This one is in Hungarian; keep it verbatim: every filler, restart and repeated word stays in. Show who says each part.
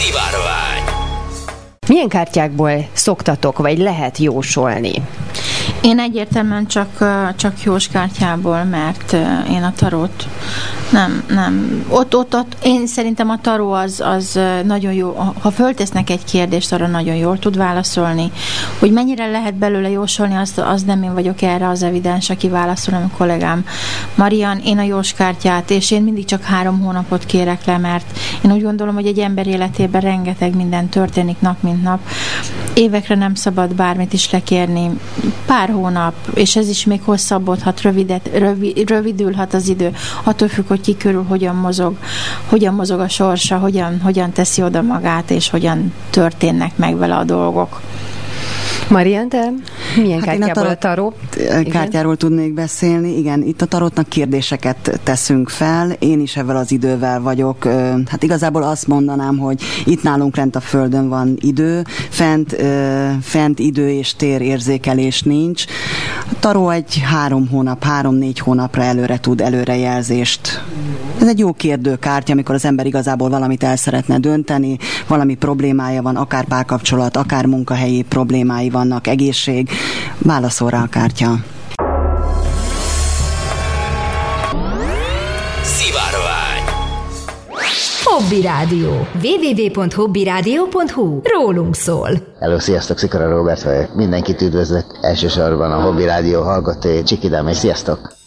Speaker 1: Szivárvány.
Speaker 2: Milyen kártyákból szoktatok, vagy lehet jósolni?
Speaker 3: Én egyértelműen csak, csak jóskártyából, mert én a tarót nem, nem. Ott, ott, ott, én szerintem a taró az, az nagyon jó, ha föltesznek egy kérdést, arra nagyon jól tud válaszolni. Hogy mennyire lehet belőle jósolni, az, az nem én vagyok erre az evidens, aki válaszol, hanem a kollégám Marian, én a jóskártyát, és én mindig csak három hónapot kérek le, mert én úgy gondolom, hogy egy ember életében rengeteg minden történik nap, mint nap. Évekre nem szabad bármit is lekérni. Pár hónap, és ez is még hosszabbodhat, rövidet, rövi, rövidülhet az idő, attól függ, hogy ki körül hogyan mozog, hogyan mozog a sorsa, hogyan, hogyan teszi oda magát, és hogyan történnek meg vele a dolgok.
Speaker 2: Marian, te milyen hát kártyából a, tarot,
Speaker 4: a tarot kártyáról tudnék beszélni. Igen, itt a tarotnak kérdéseket teszünk fel. Én is ebben az idővel vagyok. Hát igazából azt mondanám, hogy itt nálunk lent a földön van idő, fent, fent idő és tér érzékelés nincs. A tarot egy három hónap, három-négy hónapra előre tud előrejelzést. Ez egy jó kérdőkártya, amikor az ember igazából valamit el szeretne dönteni, valami problémája van, akár párkapcsolat, akár munkahelyi problémái vannak, egészség, válaszol rá a kártya.
Speaker 1: Szivárvány.
Speaker 5: Hobby Rádió. double-u double-u double-u pont hobby rádió pont hu. Rólunk szól.
Speaker 6: Hello, sziasztok, Szikora Róbert vagyok. Mindenkit üdvözlök, elsősorban a Hobby Rádió hallgatói, Csikidám, és sziasztok!